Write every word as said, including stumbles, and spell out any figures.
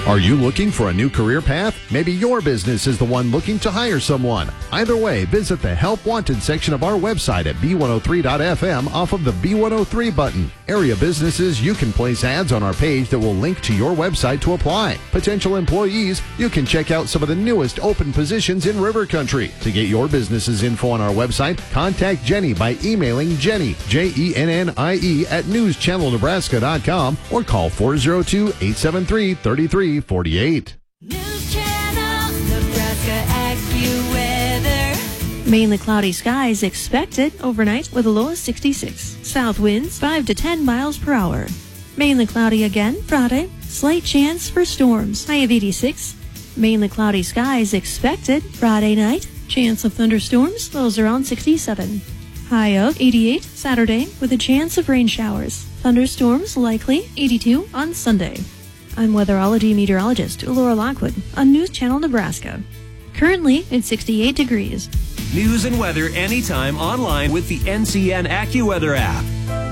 Are you looking for a new career path? Maybe your business is the one looking to hire someone. Either way, visit the Help Wanted section of our website at B one oh three dot F M off of the B one oh three button. Area businesses, you can place ads on our page that will link to your website to apply. Potential employees, you can check out some of the newest open positions in River Country. To get your business's info on our website, contact Jenny by emailing Jenny, J E N N I E, at news channel nebraska dot com or call four oh two, eight seven three, three three four eight. News Channel Nebraska AccuWeather. Mainly cloudy skies expected overnight with a low of sixty-six. South winds five to ten miles per hour. Mainly cloudy again Friday. Slight chance for storms. High of eighty-six. Mainly cloudy skies expected Friday night. Chance of thunderstorms. Lows around sixty-seven. High of eighty-eight Saturday with a chance of rain showers. Thunderstorms likely eighty-two on Sunday. I'm weatherology meteorologist Laura Lockwood on News Channel Nebraska. Currently, it's sixty-eight degrees. News and weather anytime online with the N C N AccuWeather app.